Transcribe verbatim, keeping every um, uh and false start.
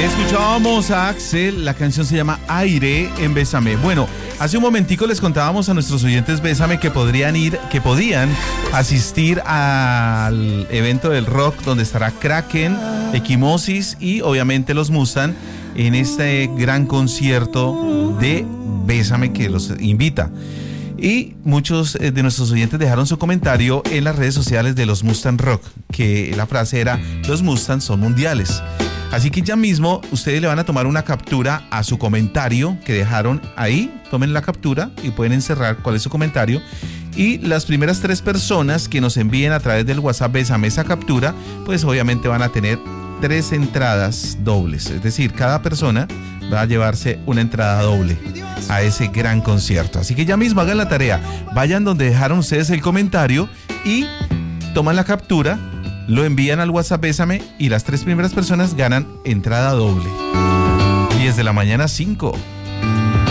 Escuchábamos a Axel, la canción se llama Aire en Bésame. Bueno, hace un momentico les contábamos a nuestros oyentes Bésame que podrían ir, que podían asistir al evento del rock donde estará Kraken, Equimosis y obviamente los Mustang en este gran concierto de Bésame que los invita. Y muchos de nuestros oyentes dejaron su comentario en las redes sociales de los Mustang Rock, que la frase era: los Mustang son mundiales. Así que ya mismo ustedes le van a tomar una captura a su comentario que dejaron ahí. Tomen la captura y pueden encerrar cuál es su comentario. Y las primeras tres personas que nos envíen a través del WhatsApp Bésame esa captura, pues obviamente van a tener tres entradas dobles. Es decir, cada persona va a llevarse una entrada doble a ese gran concierto. Así que ya mismo hagan la tarea. Vayan donde dejaron ustedes el comentario y toman la captura, lo envían al WhatsApp Bésame y las tres primeras personas ganan entrada doble. diez de la mañana, cinco.